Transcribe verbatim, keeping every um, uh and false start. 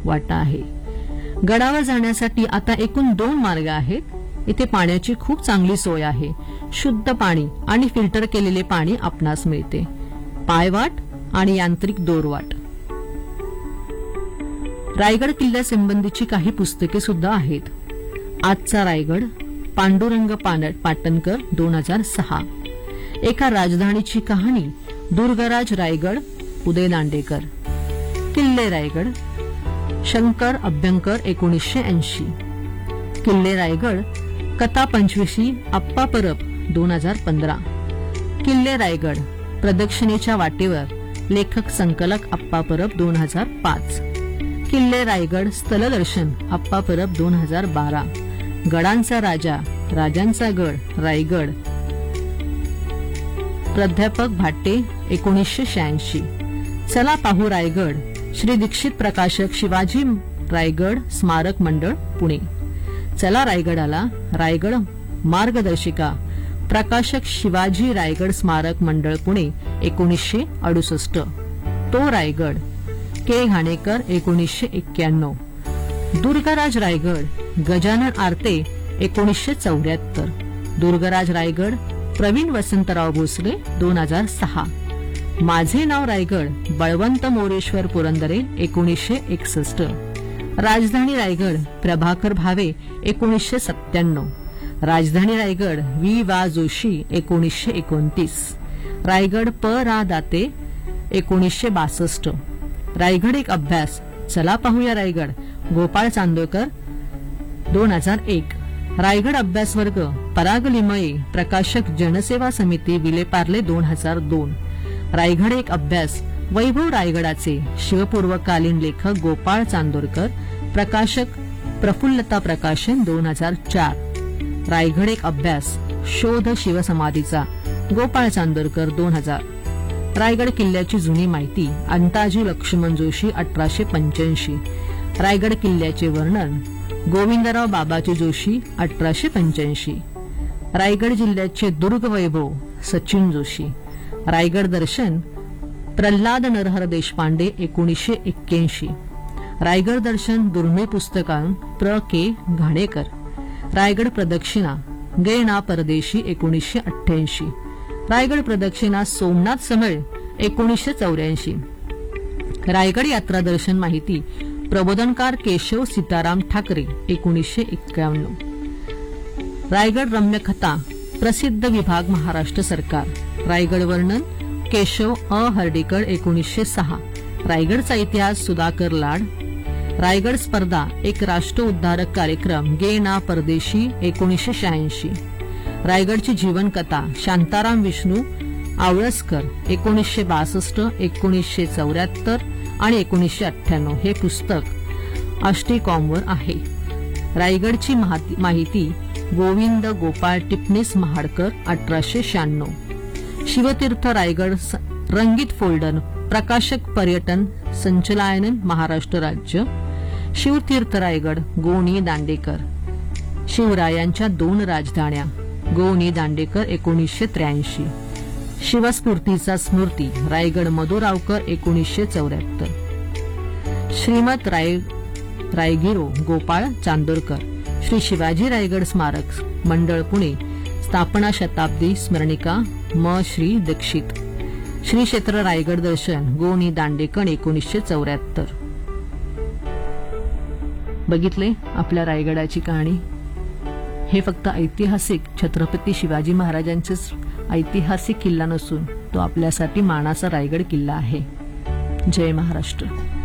वाटा आहे. गडावर जाण्यासाठी आता एकूण दोन मार्ग आहेत. इथे पाण्याची खूप चांगली सोय आहे. शुद्ध पाणी आणि फिल्टर केलेले पाणी आपणास मिळते. पायवाट आणि यांत्रिक दोरवाट. रायगड किल्ल्यासंबंधीची काही पुस्तके सुद्धा आहेत. आजचा रायगड, पांडुरंग पाटणकर, दोन हजार सहा. एका राजधानीची कहाणी, दुर्गराज रायगड, उदय दांडेकर. किल्ले रायगड, शंकर अभ्यंकर, एकोणीसशे ऐंशी. किल्ले रायगड, कथा पंचवीशी, आप्पा परब, दोन हजार पंधरा. किल्ले रायगड, प्रदक्षिणेच्या वाटेवर, लेखक संकलक आप्पा परब, दोन हजार पाच. किल्ले रायगड, स्थलदर्शन, आप्पा परब, दोन हजार बारा. गडांचा राजा, राजांचा गड, रायगड, प्राध्यापक भाटे, एकोणीसशे शहाऐंशी. चला पाहू रायगड, श्री दीक्षित प्रकाशक, शिवाजी रायगड स्मारक मंडळ, पुणे. चला रायगडाला, रायगड मार्गदर्शिका, प्रकाशक शिवाजी रायगड स्मारक मंडळ, पुणे, एकोणीसशे अडुसष्ट. तो रायगड, के घाणेकर, एकोणीसशे एक्क्याण्णव. दुर्गराज रायगड, गजानन आरते, एकोणीसशे चौऱ्याहत्तर. दुर्गराज रायगड, प्रवीण वसंतराव भोसले, दोन हजार सहा. माझे नाव रायगड, बळवंत मोरेश्वर पुरंदरे, एकोणीसशे एकसष्ट. राजधानी रायगड, प्रभाकर भावे, एकोणीसशे सत्त्याण्णव. राजधानी रायगड, वि वा जोशी, एकोणीसशे एकोणतीस. रायगड, प रा दाते, एकोणीसशे बासष्ट. रायगड एक अभ्यास, चला पाहूया रायगड, गोपाळ चांदोरकर, दोन हजार एक. रायगड अभ्यास वर्ग, पराग लिमये, प्रकाशक जनसेवा समिती, विलेपार्ले, दोन हजार दोन. रायगड एक अभ्यास, वैभव रायगडाचे, शिवपूर्वकालीन लेखक गोपाळ चांदोरकर, प्रकाशक प्रफुल्लता प्रकाशन, दोन हजार चार. रायगड एक अभ्यास, शोध शिवसमाधीचा, गोपाळ चांदोरकर, दोन हजार. रायगड किल्ल्याची जुनी माहिती, अंताजी लक्ष्मण जोशी, अठराशे पंच्याऐंशी. रायगड किल्ल्याचे वर्णन, गोविंदराव बाबाजी जोशी, अठराशे पंच्याऐंशी. रायगड जिल्ह्याचे दुर्ग वैभव, सचिन जोशी. रायगड दर्शन, प्रल्हाद नरहर देशपांडे, एकोणीसशे एक्क्याऐंशी. रायगड दर्शन दुर्मिळ पुस्तकां, प्र के घाणेकर. रायगड प्रदक्षिणा, गे ना परदेशी, एकोणीसशे अठ्ठ्याऐंशी. रायगड प्रदक्षिणा, सोमनाथ समळ, एकोणीसशे चौऱ्याऐंशी. रायगड यात्रा दर्शन माहिती, प्रबोधनकार केशव सीताराम ठाकरे, एकोणीसशे एक्क्याण्णव. रायगड रम्य कथा, प्रसिद्ध विभाग, महाराष्ट्र सरकार. रायगड वर्णन, केशव अ हर्डीकर, एकोणीसशे सहा. रायगडचा इतिहास, सुधाकर लाड. रायगड स्पर्धा, एक राष्ट्र उद्धारक कार्यक्रम, गे ना परदेशी, एकोणीसशे शहाऐंशी. रायगडची जीवनकथा, शांताराम विष्णू आवळसकर, एकोणीसशे बासष्ट, एकोणीसशे चौऱ्याहत्तर आणि एकोणीसशे अठ्ठ्याण्णव. हे पुस्तक आष्टी कॉमवर आहे. रायगडची माहिती, गोविंद गोपाळ टिपणीस महाडकर, अठराशे शहाण्णव. शिवतीर्थ रायगड रंगीत फोल्डर, प्रकाशक पर्यटन संचालनालय, महाराष्ट्र राज्य. शिवतीर्थ रायगड, गोनी दांडेकर. शिवरायांच्या दोन राजधान्या, गोनी दांडेकर, एकोणीसशे त्र्याऐंशी. शिवस्फूर्तीचा स्मृती, रायगड, मधुरावकर, एकोणीसशे चौऱ्याहत्तर. श्रीमत राय रायगिरो, गोपाळ चांदोरकर. श्री शिवाजी रायगड स्मारक मंडळ, पुणे, स्थापना शताब्दी स्मरणिका, म श्री दीक्षित. श्री क्षेत्र रायगड दर्शन, गोनी दांडेकर, एकोणीसशे चौऱ्याहत्तर. बघितले आपल्या रायगडाची कहाणी. हे फक्त ऐतिहासिक छत्रपती शिवाजी महाराजांचेच ऐतिहासिक किल्ला नसून तो आपल्यासाठी मानाचा रायगड किल्ला आहे. जय महाराष्ट्र.